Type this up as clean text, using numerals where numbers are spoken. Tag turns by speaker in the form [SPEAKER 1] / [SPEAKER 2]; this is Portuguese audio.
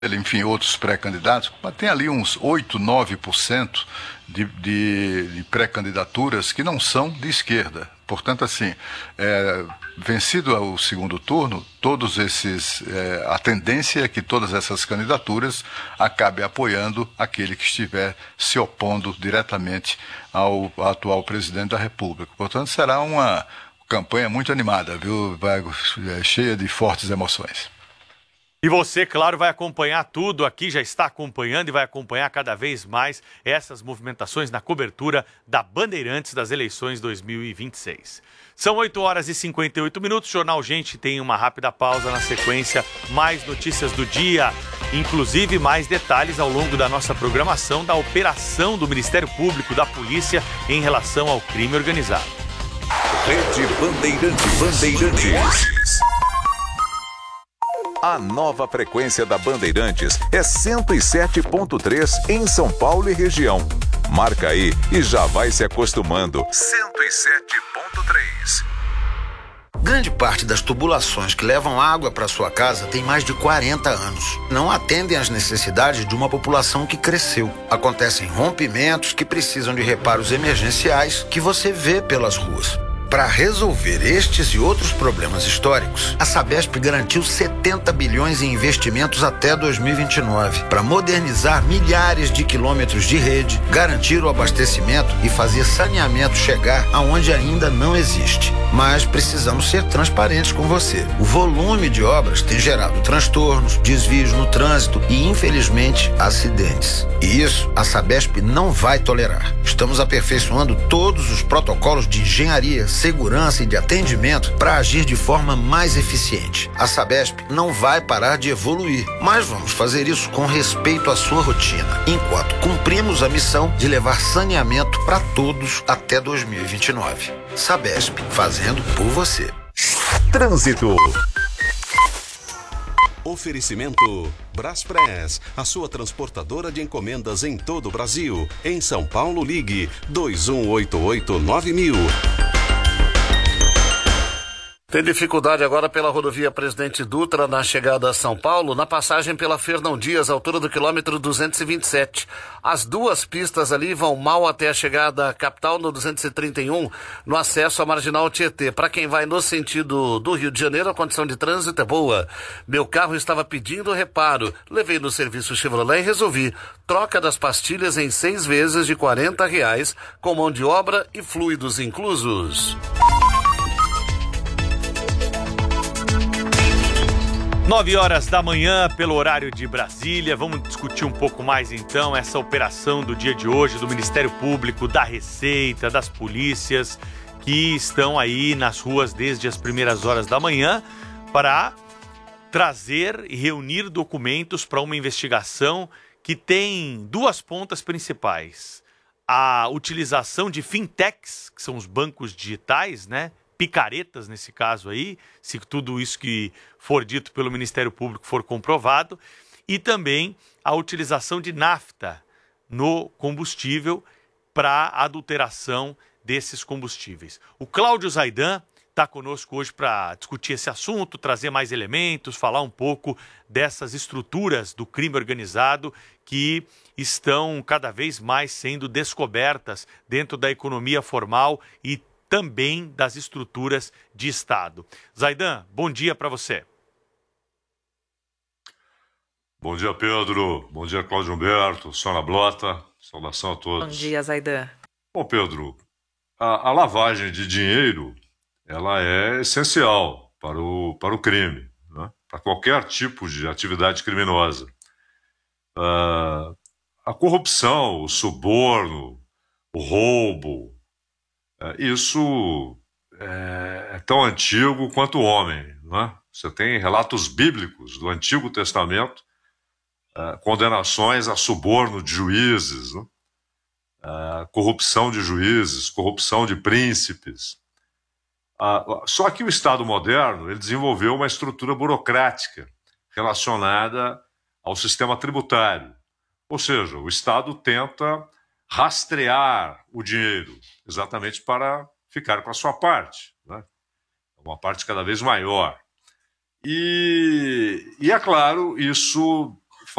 [SPEAKER 1] enfim, outros pré-candidatos, mas tem ali uns 8, 9% de pré-candidaturas que não são de esquerda. Portanto, assim, vencido o segundo turno, a tendência é que todas essas candidaturas acabem apoiando aquele que estiver se opondo diretamente ao atual presidente da República. Portanto, será uma campanha muito animada, viu? Cheia de fortes emoções.
[SPEAKER 2] E você, claro, vai acompanhar tudo aqui, já está acompanhando e vai acompanhar cada vez mais essas movimentações na cobertura da Bandeirantes das eleições 2026. São 8 horas e 58 minutos, o Jornal Gente tem uma rápida pausa, na sequência, mais notícias do dia, inclusive mais detalhes ao longo da nossa programação da operação do Ministério Público, da Polícia, em relação ao crime organizado.
[SPEAKER 3] Rede Bandeirantes. A nova frequência da Bandeirantes é 107.3 em São Paulo e região. Marca aí e já vai se acostumando. 107.3.
[SPEAKER 4] Grande parte das tubulações que levam água para sua casa tem mais de 40 anos. Não atendem às necessidades de uma população que cresceu. Acontecem rompimentos que precisam de reparos emergenciais que você vê pelas ruas. Para resolver estes e outros problemas históricos, a Sabesp garantiu 70 bilhões em investimentos até 2029 para modernizar milhares de quilômetros de rede, garantir o abastecimento e fazer saneamento chegar aonde ainda não existe. Mas precisamos ser transparentes com você. O volume de obras tem gerado transtornos, desvios no trânsito e, infelizmente, acidentes. E isso a Sabesp não vai tolerar. Estamos aperfeiçoando todos os protocolos de engenharia, segurança e de atendimento para agir de forma mais eficiente. A Sabesp não vai parar de evoluir, mas vamos fazer isso com respeito à sua rotina, enquanto cumprimos a missão de levar saneamento para todos até 2029. Sabesp, fazendo por você.
[SPEAKER 3] Trânsito.
[SPEAKER 5] Oferecimento Braspress, a sua transportadora de encomendas em todo o Brasil. Em São Paulo, ligue 2188-9000.
[SPEAKER 6] Tem dificuldade agora pela rodovia Presidente Dutra na chegada a São Paulo, na passagem pela Fernão Dias, altura do quilômetro 227. As duas pistas ali vão mal até a chegada à capital no 231, no acesso à Marginal Tietê. Para quem vai no sentido do Rio de Janeiro, a condição de trânsito é boa. Meu carro estava pedindo reparo. Levei no serviço Chevrolet e resolvi. Troca das pastilhas em 6 vezes de R$40, com mão de obra e fluidos inclusos.
[SPEAKER 2] 9 horas da manhã, pelo horário de Brasília. Vamos discutir um pouco mais, então, essa operação do dia de hoje do Ministério Público, da Receita, das polícias, que estão aí nas ruas desde as primeiras horas da manhã para trazer e reunir documentos para uma investigação que tem duas pontas principais. A utilização de fintechs, que são os bancos digitais, né? Picaretas nesse caso aí, se tudo isso que for dito pelo Ministério Público for comprovado, e também a utilização de nafta no combustível para adulteração desses combustíveis. O Cláudio Zaidan está conosco hoje para discutir esse assunto, trazer mais elementos, falar um pouco dessas estruturas do crime organizado que estão cada vez mais sendo descobertas dentro da economia formal e também das estruturas de Estado. Zaidan, bom dia para você.
[SPEAKER 7] Bom dia, Pedro. Bom dia, Cláudio Humberto, Sônia Blota. Saudação a todos.
[SPEAKER 8] Bom dia, Zaidan.
[SPEAKER 7] Bom, Pedro, a lavagem de dinheiro, ela é essencial para o crime, né? Para qualquer tipo de atividade criminosa. A corrupção, o suborno, o roubo, isso é tão antigo quanto o homem, né? Você tem relatos bíblicos do Antigo Testamento, condenações a suborno de juízes, né? Corrupção de juízes, corrupção de príncipes. Só que o Estado moderno ele desenvolveu uma estrutura burocrática relacionada ao sistema tributário. Ou seja, o Estado tenta rastrear o dinheiro, exatamente para ficar com a sua parte, né? Uma parte cada vez maior. E é claro, isso